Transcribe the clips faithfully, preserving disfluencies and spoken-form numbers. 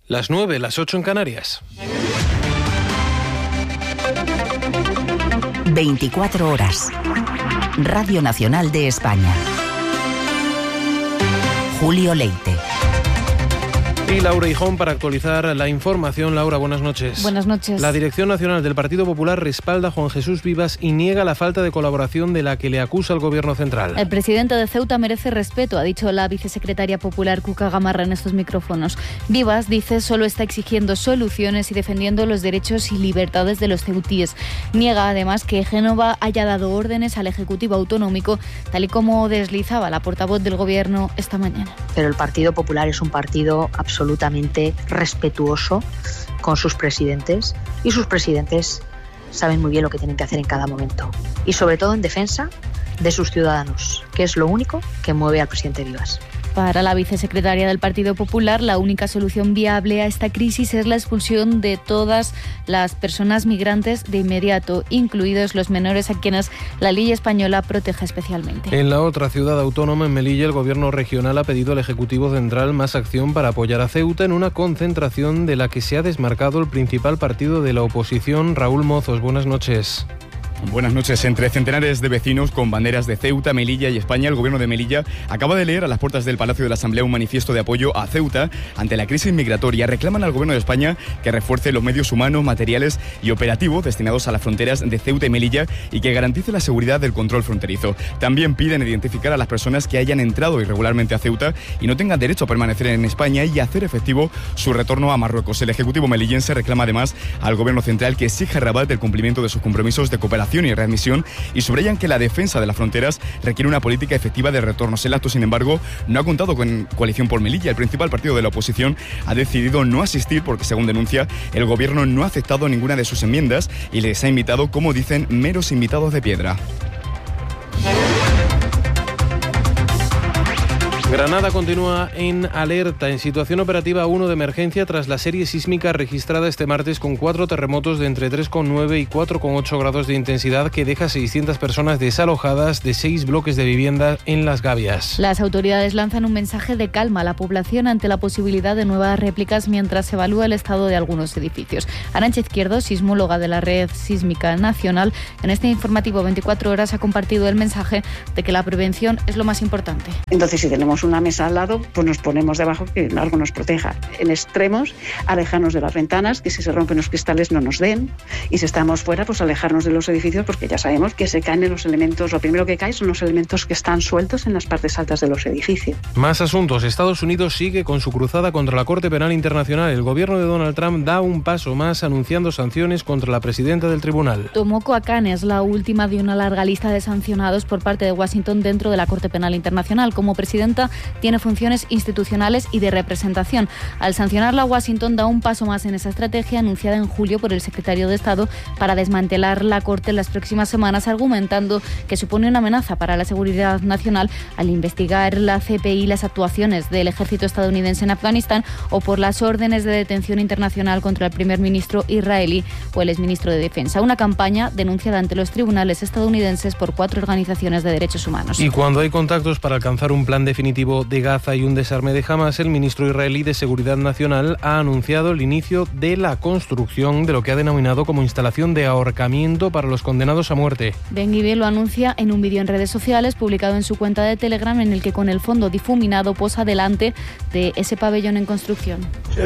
Las nueve, las ocho en Canarias. veinticuatro horas. Radio Nacional de España. Julio Leite. Y Laura Hijón para actualizar la información. Laura, buenas noches. Buenas noches. La Dirección Nacional del Partido Popular respalda a Juan Jesús Vivas y niega la falta de colaboración de la que le acusa el Gobierno central. El presidente de Ceuta merece respeto, ha dicho la vicesecretaria popular Cuca Gamarra en estos micrófonos. Vivas, dice, solo está exigiendo soluciones y defendiendo los derechos y libertades de los ceutíes. Niega además que Génova haya dado órdenes al Ejecutivo Autonómico, tal y como deslizaba la portavoz del Gobierno esta mañana. Pero el Partido Popular es un partido absolutamente absolutamente respetuoso con sus presidentes y sus presidentes saben muy bien lo que tienen que hacer en cada momento y sobre todo en defensa de sus ciudadanos, que es lo único que mueve al presidente Vivas. Para la vicesecretaria del Partido Popular, la única solución viable a esta crisis es la expulsión de todas las personas migrantes de inmediato, incluidos los menores a quienes la ley española protege especialmente. En la otra ciudad autónoma, en Melilla, el Gobierno regional ha pedido al Ejecutivo Central más acción para apoyar a Ceuta en una concentración de la que se ha desmarcado el principal partido de la oposición, Raúl Mozos. Buenas noches. Buenas noches. Entre centenares de vecinos con banderas de Ceuta, Melilla y España, el Gobierno de Melilla acaba de leer a las puertas del Palacio de la Asamblea un manifiesto de apoyo a Ceuta ante la crisis migratoria. Reclaman al Gobierno de España que refuerce los medios humanos, materiales y operativos destinados a las fronteras de Ceuta y Melilla y que garantice la seguridad del control fronterizo. También piden identificar a las personas que hayan entrado irregularmente a Ceuta y no tengan derecho a permanecer en España y hacer efectivo su retorno a Marruecos. El Ejecutivo melillense reclama además al Gobierno central que exija a Rabat el cumplimiento de sus compromisos de cooperación y readmisión y subrayan que la defensa de las fronteras requiere una política efectiva de retornos. El acto, sin embargo, no ha contado con Coalición por Melilla. El principal partido de la oposición ha decidido no asistir porque, según denuncia, el Gobierno no ha aceptado ninguna de sus enmiendas y les ha invitado, como dicen, meros invitados de piedra. Granada continúa en alerta, en situación operativa uno de emergencia tras la serie sísmica registrada este martes con cuatro terremotos de entre tres coma nueve y cuatro coma ocho grados de intensidad que deja seiscientas personas desalojadas de seis bloques de vivienda en Las Gavias. Las autoridades lanzan un mensaje de calma a la población ante la posibilidad de nuevas réplicas mientras se evalúa el estado de algunos edificios. Arantxa Izquierdo, sismóloga de la Red Sísmica Nacional, en este informativo veinticuatro horas ha compartido el mensaje de que la prevención es lo más importante. Entonces, si tenemos una mesa al lado, pues nos ponemos debajo que algo nos proteja. En extremos, alejarnos de las ventanas, que si se rompen los cristales no nos den, y si estamos fuera, pues alejarnos de los edificios, porque ya sabemos que se caen los elementos, lo primero que cae son los elementos que están sueltos en las partes altas de los edificios. Más asuntos. Estados Unidos sigue con su cruzada contra la Corte Penal Internacional. El gobierno de Donald Trump da un paso más anunciando sanciones contra la presidenta del tribunal. Tomoko Akane es la última de una larga lista de sancionados por parte de Washington dentro de la Corte Penal Internacional. Como presidenta tiene funciones institucionales y de representación. Al sancionarla, Washington da un paso más en esa estrategia anunciada en julio por el secretario de Estado para desmantelar la Corte en las próximas semanas, argumentando que supone una amenaza para la seguridad nacional al investigar la C P I las actuaciones del ejército estadounidense en Afganistán o por las órdenes de detención internacional contra el primer ministro israelí o el exministro de Defensa. Una campaña denunciada ante los tribunales estadounidenses por cuatro organizaciones de derechos humanos. Y cuando hay contactos para alcanzar un plan definitivo de Gaza y un desarme de Hamas, el ministro israelí de Seguridad Nacional ha anunciado el inicio de la construcción de lo que ha denominado como instalación de ahorcamiento para los condenados a muerte. Ben Gvir lo anuncia en un vídeo en redes sociales publicado en su cuenta de Telegram, en el que con el fondo difuminado posa delante de ese pabellón en construcción.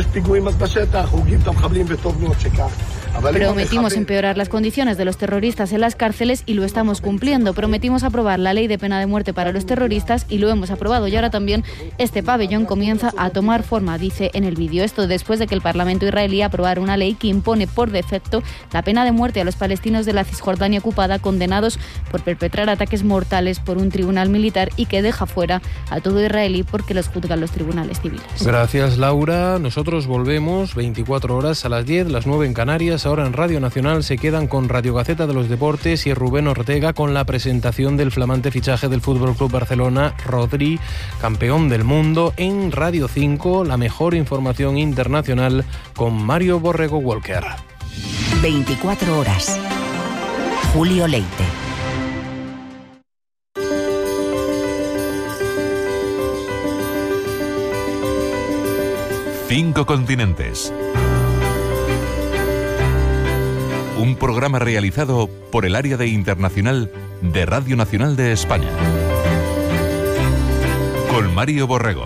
Prometimos empeorar las condiciones de los terroristas en las cárceles y lo estamos cumpliendo. Prometimos aprobar la ley de pena de muerte para los terroristas y lo hemos aprobado. Y ahora también este pabellón comienza a tomar forma, dice en el vídeo. Esto después de que el Parlamento israelí aprobara una ley que impone por defecto la pena de muerte a los palestinos de la Cisjordania ocupada condenados por perpetrar ataques mortales por un tribunal militar y que deja fuera a todo israelí porque los juzgan los tribunales civiles. Gracias, Laura. Nosotros volvemos veinticuatro horas a las diez, las nueve en Canarias. Ahora en Radio Nacional se quedan con Radio Gaceta de los Deportes y Rubén Ortega con la presentación del flamante fichaje del F C Barcelona, Rodri, campeón del mundo. En Radio cinco, la mejor información internacional con Mario Borrego Walker. veinticuatro horas. Julio Leite. Cinco continentes. Un programa realizado por el área de internacional de Radio Nacional de España. Con Mario Borrego.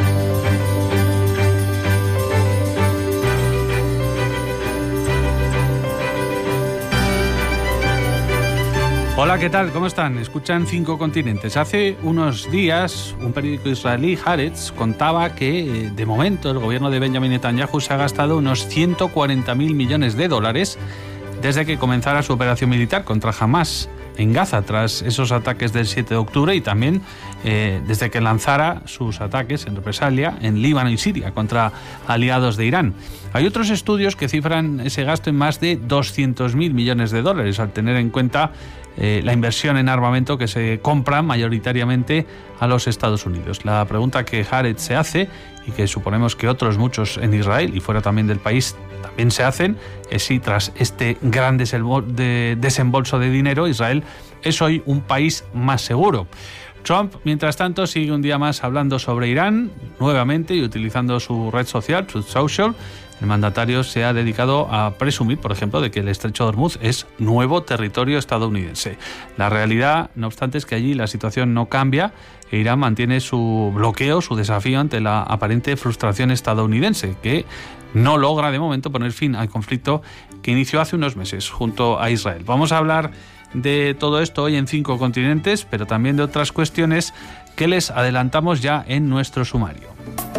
Hola, ¿qué tal? ¿Cómo están? Escuchan Cinco Continentes. Hace unos días, un periódico israelí, Haaretz, contaba que, de momento, el gobierno de Benjamin Netanyahu se ha gastado unos ciento cuarenta mil millones de dólares desde que comenzara su operación militar contra Hamás en Gaza, tras esos ataques del siete de octubre, y también eh, desde que lanzara sus ataques en represalia en Líbano y Siria contra aliados de Irán. Hay otros estudios que cifran ese gasto en más de doscientos mil millones de dólares, al tener en cuenta eh, la inversión en armamento que se compra mayoritariamente a los Estados Unidos. La pregunta que Haaretz se hace, y que suponemos que otros muchos en Israel y fuera también del país también se hacen, es si tras este gran desembolso de dinero, Israel es hoy un país más seguro. Trump, mientras tanto, sigue un día más hablando sobre Irán, nuevamente, y utilizando su red social, Truth Social. El mandatario se ha dedicado a presumir, por ejemplo, de que el estrecho de Hormuz es nuevo territorio estadounidense. La realidad, no obstante, es que allí la situación no cambia e Irán mantiene su bloqueo, su desafío ante la aparente frustración estadounidense, que no logra de momento poner fin al conflicto que inició hace unos meses junto a Israel. Vamos a hablar de todo esto hoy en Cinco Continentes, pero también de otras cuestiones que les adelantamos ya en nuestro sumario.